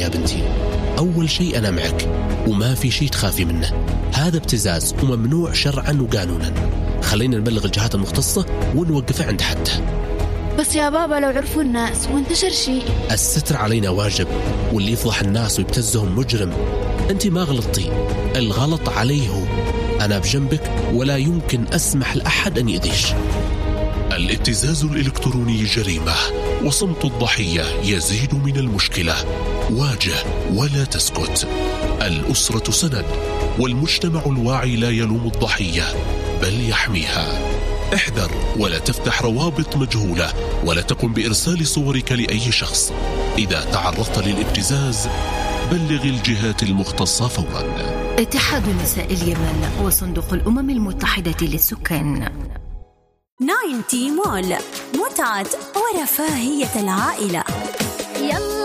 يا بنتي. أول شيء أنا معك وما في شيء تخافي منه، هذا ابتزاز وممنوع شرعا وقانونا. خلينا نبلغ الجهات المختصة ونوقفه عند حده. بس يا بابا لو عرفوا الناس وانتشر شيء. الستر علينا واجب، واللي يفضح الناس ويبتزهم مجرم. أنت ما غلطتي، الغلط عليه هو. أنا بجنبك ولا يمكن أسمح لأحد أن يؤذيش. الابتزاز الإلكتروني جريمة، وصمت الضحية يزيد من المشكلة. واجه ولا تسكت. الأسرة سند، والمجتمع الواعي لا يلوم الضحية بل يحميها. احذر ولا تفتح روابط مجهولة، ولا تقم بإرسال صورك لأي شخص. إذا تعرضت للابتزاز بلغ الجهات المختصة فورا. اتحاد نساء اليمن وصندوق الأمم المتحدة للسكان. 90 مول، متعة ورفاهية العائلة. يلا